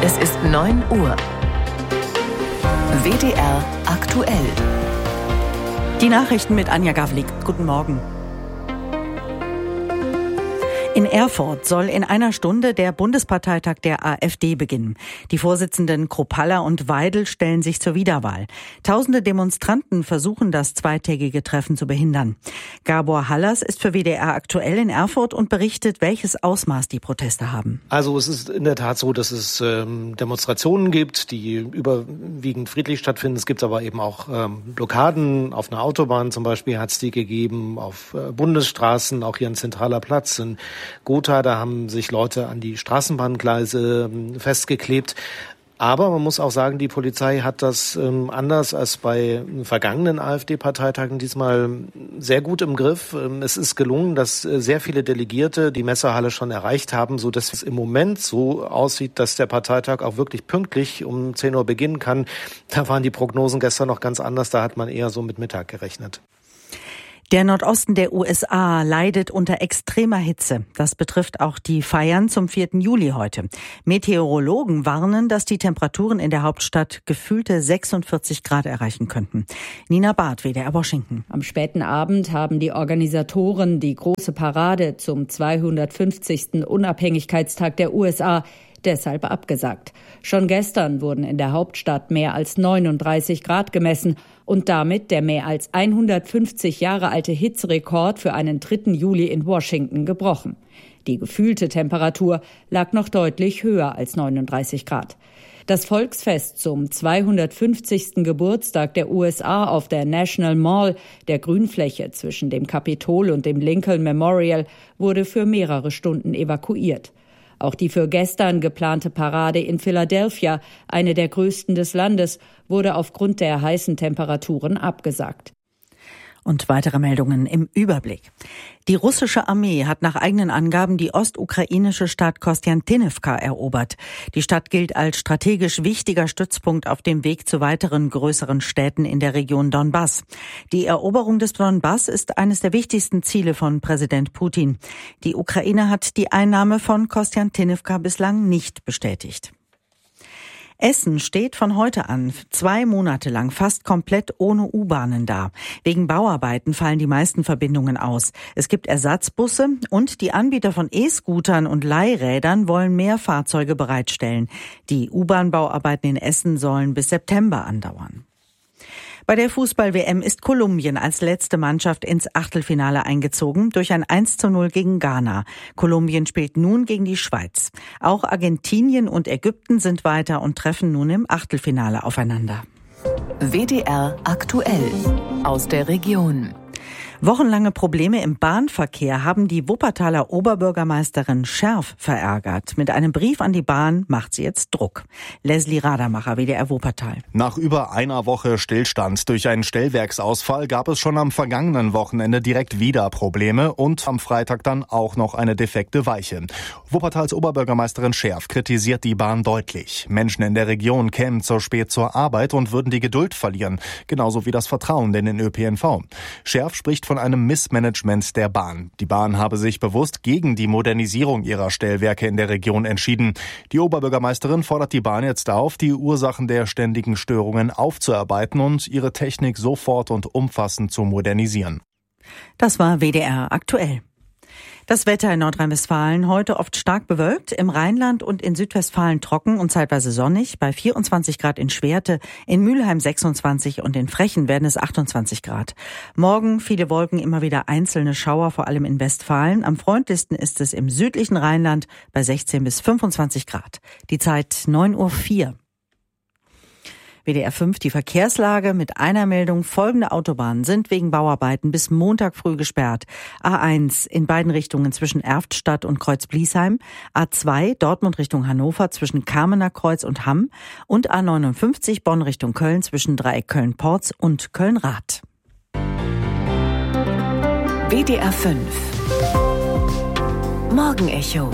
Es ist 9 Uhr. WDR aktuell. Die Nachrichten mit Anja Gavlik. Guten Morgen. In Erfurt soll in einer Stunde der Bundesparteitag der AfD beginnen. Die Vorsitzenden Kropalla und Weidel stellen sich zur Wiederwahl. Tausende Demonstranten versuchen, das zweitägige Treffen zu behindern. Gabor Hallas ist für WDR aktuell in Erfurt und berichtet, welches Ausmaß die Proteste haben. Also es ist in der Tat so, dass es Demonstrationen gibt, die überwiegend friedlich stattfinden. Es gibt aber eben auch Blockaden. Auf einer Autobahn zum Beispiel hat es die gegeben, auf Bundesstraßen, auch hier ein zentraler Platz in Gotha, da haben sich Leute an die Straßenbahngleise festgeklebt. Aber man muss auch sagen, die Polizei hat das anders als bei vergangenen AfD-Parteitagen diesmal sehr gut im Griff. Es ist gelungen, dass sehr viele Delegierte die Messehalle schon erreicht haben, so dass es im Moment so aussieht, dass der Parteitag auch wirklich pünktlich um 10 Uhr beginnen kann. Da waren die Prognosen gestern noch ganz anders, da hat man eher so mit Mittag gerechnet. Der Nordosten der USA leidet unter extremer Hitze. Das betrifft auch die Feiern zum 4. Juli heute. Meteorologen warnen, dass die Temperaturen in der Hauptstadt gefühlte 46 Grad erreichen könnten. Nina Barth, WDR Washington. Am späten Abend haben die Organisatoren die große Parade zum 250. Unabhängigkeitstag der USA deshalb abgesagt. Schon gestern wurden in der Hauptstadt mehr als 39 Grad gemessen und damit der mehr als 150 Jahre alte Hitzerekord für einen 3. Juli in Washington gebrochen. Die gefühlte Temperatur lag noch deutlich höher als 39 Grad. Das Volksfest zum 250. Geburtstag der USA auf der National Mall, der Grünfläche zwischen dem Kapitol und dem Lincoln Memorial, wurde für mehrere Stunden evakuiert. Auch die für gestern geplante Parade in Philadelphia, eine der größten des Landes, wurde aufgrund der heißen Temperaturen abgesagt. Und weitere Meldungen im Überblick. Die russische Armee hat nach eigenen Angaben die ostukrainische Stadt Kostiantynivka erobert. Die Stadt gilt als strategisch wichtiger Stützpunkt auf dem Weg zu weiteren größeren Städten in der Region Donbass. Die Eroberung des Donbass ist eines der wichtigsten Ziele von Präsident Putin. Die Ukraine hat die Einnahme von Kostiantynivka bislang nicht bestätigt. Essen steht von heute an 2 Monate lang fast komplett ohne U-Bahnen da. Wegen Bauarbeiten fallen die meisten Verbindungen aus. Es gibt Ersatzbusse und die Anbieter von E-Scootern und Leihrädern wollen mehr Fahrzeuge bereitstellen. Die U-Bahn-Bauarbeiten in Essen sollen bis September andauern. Bei der Fußball-WM ist Kolumbien als letzte Mannschaft ins Achtelfinale eingezogen durch ein 1:0 gegen Ghana. Kolumbien spielt nun gegen die Schweiz. Auch Argentinien und Ägypten sind weiter und treffen nun im Achtelfinale aufeinander. WDR aktuell aus der Region. Wochenlange Probleme im Bahnverkehr haben die Wuppertaler Oberbürgermeisterin Scherf verärgert. Mit einem Brief an die Bahn macht sie jetzt Druck. Leslie Radermacher, WDR Wuppertal. Nach über einer Woche Stillstand durch einen Stellwerksausfall gab es schon am vergangenen Wochenende direkt wieder Probleme und am Freitag dann auch noch eine defekte Weiche. Wuppertals Oberbürgermeisterin Scherf kritisiert die Bahn deutlich. Menschen in der Region kämen zu spät zur Arbeit und würden die Geduld verlieren, genauso wie das Vertrauen in den ÖPNV. Scherf spricht von einem Missmanagement der Bahn. Die Bahn habe sich bewusst gegen die Modernisierung ihrer Stellwerke in der Region entschieden. Die Oberbürgermeisterin fordert die Bahn jetzt auf, die Ursachen der ständigen Störungen aufzuarbeiten und ihre Technik sofort und umfassend zu modernisieren. Das war WDR aktuell. Das Wetter in Nordrhein-Westfalen heute oft stark bewölkt, im Rheinland und in Südwestfalen trocken und zeitweise sonnig, bei 24 Grad in Schwerte, in Mülheim 26 und in Frechen werden es 28 Grad. Morgen viele Wolken, immer wieder einzelne Schauer, vor allem in Westfalen. Am freundlichsten ist es im südlichen Rheinland bei 16 bis 25 Grad. Die Zeit 9:04 Uhr. WDR 5, die Verkehrslage mit einer Meldung. Folgende Autobahnen sind wegen Bauarbeiten bis Montag früh gesperrt. A1 in beiden Richtungen zwischen Erftstadt und Kreuz-Bliesheim. A2 Dortmund Richtung Hannover zwischen Kamener Kreuz und Hamm. Und A59 Bonn Richtung Köln zwischen Dreieck Köln-Porz und Köln-Rath. WDR 5 Morgenecho.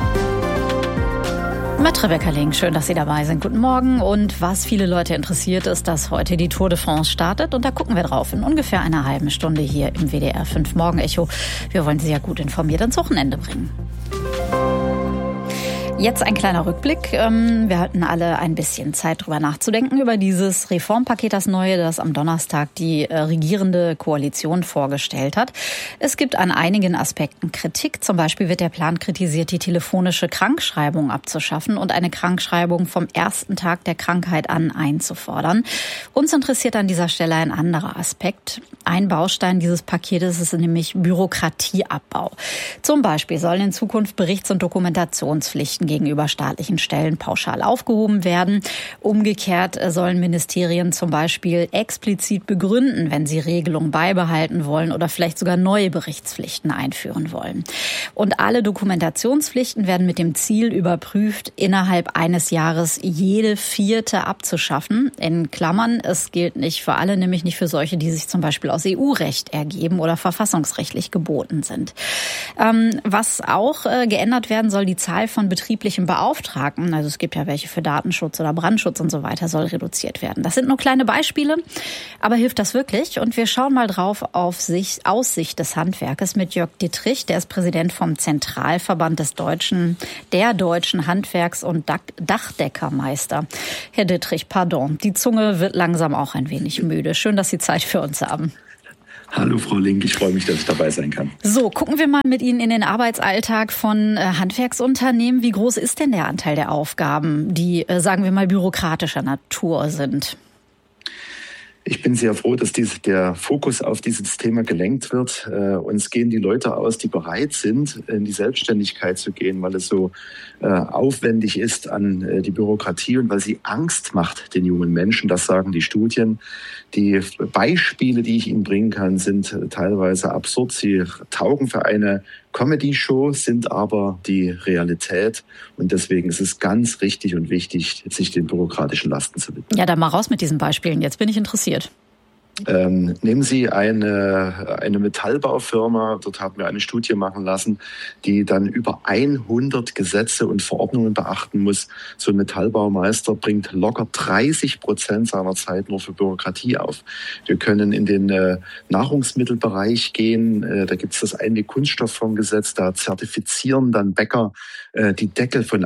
Mit Rebecca Link, schön, dass Sie dabei sind. Guten Morgen. Und was viele Leute interessiert, ist, dass heute die Tour de France startet. Und da gucken wir drauf in ungefähr einer halben Stunde hier im WDR 5 Morgenecho. Wir wollen Sie ja gut informiert ins Wochenende bringen. Jetzt ein kleiner Rückblick. Wir hatten alle ein bisschen Zeit, drüber nachzudenken, über dieses Reformpaket, das neue, das am Donnerstag die regierende Koalition vorgestellt hat. Es gibt an einigen Aspekten Kritik. Zum Beispiel wird der Plan kritisiert, die telefonische Krankschreibung abzuschaffen und eine Krankschreibung vom ersten Tag der Krankheit an einzufordern. Uns interessiert an dieser Stelle ein anderer Aspekt. Ein Baustein dieses Paketes ist nämlich Bürokratieabbau. Zum Beispiel sollen in Zukunft Berichts- und Dokumentationspflichten gegenüber staatlichen Stellen pauschal aufgehoben werden. Umgekehrt sollen Ministerien zum Beispiel explizit begründen, wenn sie Regelungen beibehalten wollen oder vielleicht sogar neue Berichtspflichten einführen wollen. Und alle Dokumentationspflichten werden mit dem Ziel überprüft, innerhalb eines Jahres jede vierte abzuschaffen. In Klammern, es gilt nicht für alle, nämlich nicht für solche, die sich zum Beispiel aus EU-Recht ergeben oder verfassungsrechtlich geboten sind. Was auch geändert werden soll, die Zahl von betrieblichen Beauftragten, also es gibt ja welche für Datenschutz oder Brandschutz und so weiter, soll reduziert werden. Das sind nur kleine Beispiele, aber hilft das wirklich? Und wir schauen mal drauf aus Sicht des Handwerkes mit Jörg Dittrich, der ist Präsident vom Zentralverband der deutschen Handwerks- und Dachdeckermeister. Herr Dittrich, pardon, die Zunge wird langsam auch ein wenig müde. Schön, dass Sie Zeit für uns haben. Hallo Frau Link, ich freue mich, dass ich dabei sein kann. So, gucken wir mal mit Ihnen in den Arbeitsalltag von Handwerksunternehmen. Wie groß ist denn der Anteil der Aufgaben, die, sagen wir mal, bürokratischer Natur sind? Ich bin sehr froh, dass der Fokus auf dieses Thema gelenkt wird. Uns gehen die Leute aus, die bereit sind, in die Selbstständigkeit zu gehen, weil es so aufwendig ist an die Bürokratie und weil sie Angst macht den jungen Menschen. Das sagen die Studien. Die Beispiele, die ich Ihnen bringen kann, sind teilweise absurd. Sie taugen für eine Comedy-Show, sind aber die Realität. Und deswegen ist es ganz richtig und wichtig, sich den bürokratischen Lasten zu widmen. Ja, dann mal raus mit diesen Beispielen. Jetzt bin ich interessiert. Nehmen Sie eine Metallbaufirma, dort haben wir eine Studie machen lassen, die dann über 100 Gesetze und Verordnungen beachten muss. So ein Metallbaumeister bringt locker 30% seiner Zeit nur für Bürokratie auf. Wir können in den Nahrungsmittelbereich gehen, da gibt es das Einweg-Kunststofffondsgesetz, da zertifizieren dann Bäcker die Deckel von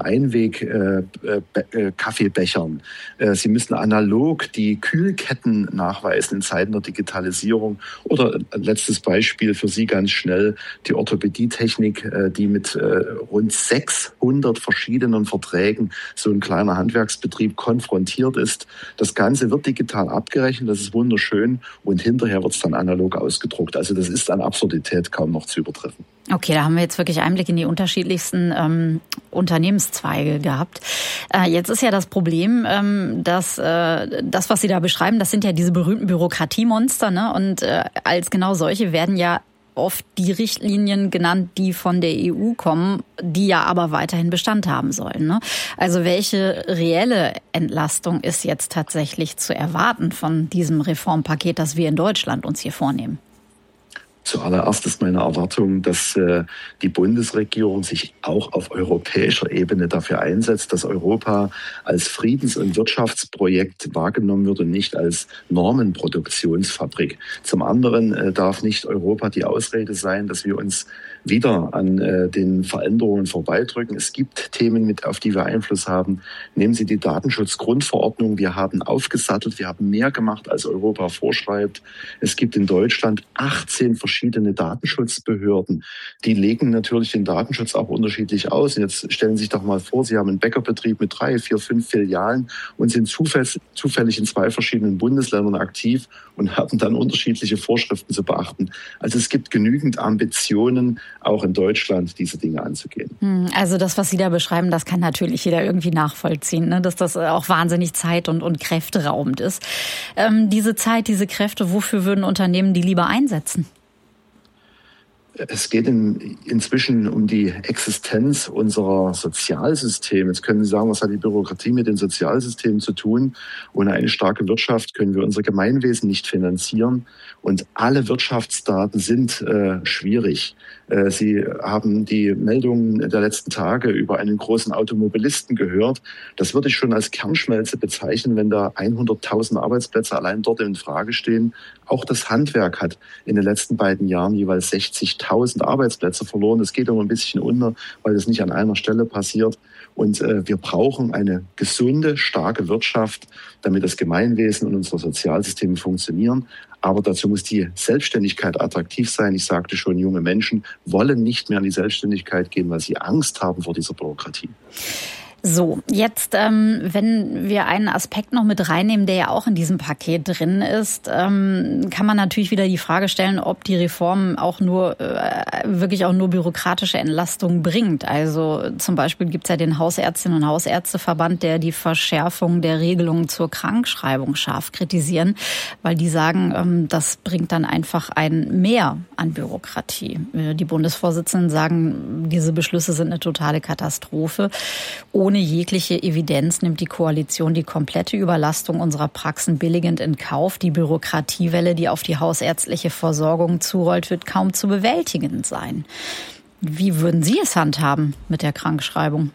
Einweg-Kaffeebechern. Sie müssen analog die Kühlketten nachweisen in Zeiten der Digitalisierung. Oder letztes Beispiel für Sie ganz schnell, die Orthopädietechnik, die mit rund 600 verschiedenen Verträgen so ein kleiner Handwerksbetrieb konfrontiert ist. Das Ganze wird digital abgerechnet, das ist wunderschön und hinterher wird es dann analog ausgedruckt. Also das ist an Absurdität kaum noch zu übertreffen. Okay, da haben wir jetzt wirklich Einblick in die unterschiedlichsten Unternehmenszweige gehabt. Jetzt ist ja das Problem, dass das, was Sie da beschreiben, das sind ja diese berühmten Bürokratiemonster, ne? Und als genau solche werden ja oft die Richtlinien genannt, die von der EU kommen, die ja aber weiterhin Bestand haben sollen, ne? Also welche reelle Entlastung ist jetzt tatsächlich zu erwarten von diesem Reformpaket, das wir in Deutschland uns hier vornehmen? Zuallererst ist meine Erwartung, dass die Bundesregierung sich auch auf europäischer Ebene dafür einsetzt, dass Europa als Friedens- und Wirtschaftsprojekt wahrgenommen wird und nicht als Normenproduktionsfabrik. Zum anderen darf nicht Europa die Ausrede sein, dass wir uns wieder an den Veränderungen vorbeidrücken. Es gibt Themen, auf die wir Einfluss haben. Nehmen Sie die Datenschutzgrundverordnung. Wir haben aufgesattelt, wir haben mehr gemacht, als Europa vorschreibt. Es gibt in Deutschland 18 verschiedene Datenschutzbehörden. Die legen natürlich den Datenschutz auch unterschiedlich aus. Und jetzt stellen Sie sich doch mal vor, Sie haben einen Bäckerbetrieb mit 3, 4, 5 Filialen und sind zufällig in 2 verschiedenen Bundesländern aktiv und haben dann unterschiedliche Vorschriften zu beachten. Also es gibt genügend Ambitionen, auch in Deutschland diese Dinge anzugehen. Also das, was Sie da beschreiben, das kann natürlich jeder irgendwie nachvollziehen, ne? Dass das auch wahnsinnig zeit- und kräfteraubend ist. Diese Zeit, diese Kräfte, wofür würden Unternehmen die lieber einsetzen? Es geht inzwischen um die Existenz unserer Sozialsysteme. Jetzt können Sie sagen, was hat die Bürokratie mit den Sozialsystemen zu tun? Ohne eine starke Wirtschaft können wir unser Gemeinwesen nicht finanzieren. Und alle Wirtschaftsdaten sind schwierig. Sie haben die Meldungen der letzten Tage über einen großen Automobilisten gehört. Das würde ich schon als Kernschmelze bezeichnen, wenn da 100.000 Arbeitsplätze allein dort in Frage stehen. Auch das Handwerk hat in den letzten beiden Jahren jeweils 60.000 Arbeitsplätze verloren. Das geht aber ein bisschen unter, weil es nicht an einer Stelle passiert. Und wir brauchen eine gesunde, starke Wirtschaft, damit das Gemeinwesen und unsere Sozialsysteme funktionieren. Aber dazu muss die Selbstständigkeit attraktiv sein. Ich sagte schon, junge Menschen wollen nicht mehr in die Selbstständigkeit gehen, weil sie Angst haben vor dieser Bürokratie. So, jetzt, wenn wir einen Aspekt noch mit reinnehmen, der ja auch in diesem Paket drin ist, kann man natürlich wieder die Frage stellen, ob die Reform auch wirklich auch nur bürokratische Entlastung bringt. Also zum Beispiel gibt es ja den Hausärztinnen- und Hausärzteverband, der die Verschärfung der Regelungen zur Krankschreibung scharf kritisieren, weil die sagen, das bringt dann einfach ein Mehr an Bürokratie. Die Bundesvorsitzenden sagen, diese Beschlüsse sind eine totale Katastrophe. Ohne jegliche Evidenz nimmt die Koalition die komplette Überlastung unserer Praxen billigend in Kauf. Die Bürokratiewelle, die auf die hausärztliche Versorgung zurollt, wird kaum zu bewältigen sein. Wie würden Sie es handhaben mit der Krankschreibung?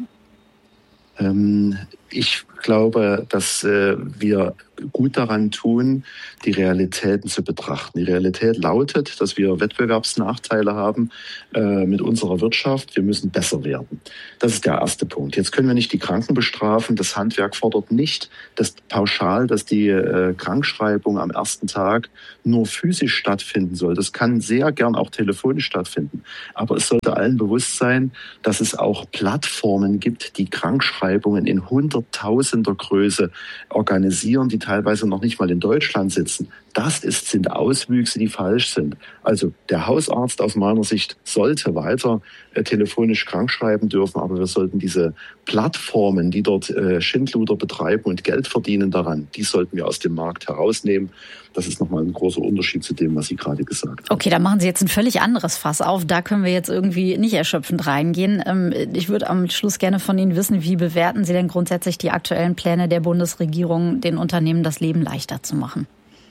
Ich glaube, dass wir gut daran tun, die Realitäten zu betrachten. Die Realität lautet, dass wir Wettbewerbsnachteile haben mit unserer Wirtschaft. Wir müssen besser werden. Das ist der erste Punkt. Jetzt können wir nicht die Kranken bestrafen. Das Handwerk fordert nicht, dass die Krankschreibung am ersten Tag nur physisch stattfinden soll. Das kann sehr gern auch telefonisch stattfinden. Aber es sollte allen bewusst sein, dass es auch Plattformen gibt, die Krankschreibungen in Hunderttausender Größe organisieren, die teilweise noch nicht mal in Deutschland sitzen. Das sind Auswüchse, die falsch sind. Also der Hausarzt aus meiner Sicht sollte weiter telefonisch krankschreiben dürfen, aber wir sollten diese Plattformen, die dort Schindluder betreiben und Geld verdienen daran, die sollten wir aus dem Markt herausnehmen. Das ist nochmal ein großer Unterschied zu dem, was Sie gerade gesagt haben. Okay, da machen Sie jetzt ein völlig anderes Fass auf. Da können wir jetzt irgendwie nicht erschöpfend reingehen. Ich würde am Schluss gerne von Ihnen wissen, wie bewerten Sie denn grundsätzlich die aktuellen Pläne der Bundesregierung, den Unternehmen das Leben leichter zu machen?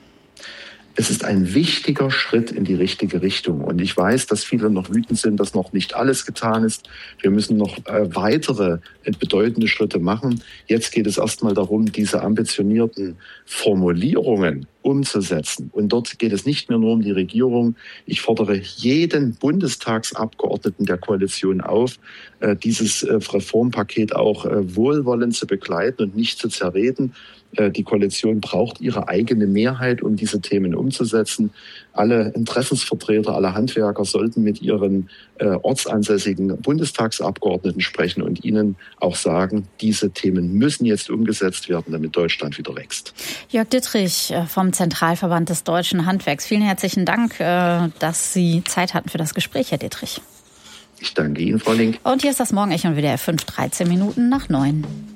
Es ist ein wichtiger Schritt in die richtige Richtung. Und ich weiß, dass viele noch wütend sind, dass noch nicht alles getan ist. Wir müssen noch weitere bedeutende Schritte machen. Jetzt geht es erstmal darum, diese ambitionierten Formulierungen umzusetzen. Und dort geht es nicht mehr nur um die Regierung. Ich fordere jeden Bundestagsabgeordneten der Koalition auf, dieses Reformpaket auch wohlwollend zu begleiten und nicht zu zerreden. Die Koalition braucht ihre eigene Mehrheit, um diese Themen umzusetzen. Alle Interessensvertreter, alle Handwerker sollten mit ihren ortsansässigen Bundestagsabgeordneten sprechen und ihnen auch sagen, diese Themen müssen jetzt umgesetzt werden, damit Deutschland wieder wächst. Jörg Dittrich vom Zentralverband des Deutschen Handwerks. Vielen herzlichen Dank, dass Sie Zeit hatten für das Gespräch, Herr Dittrich. Ich danke Ihnen, Frau Link. Und hier ist das Morgenecho und WDR 5, 13 Minuten nach 9.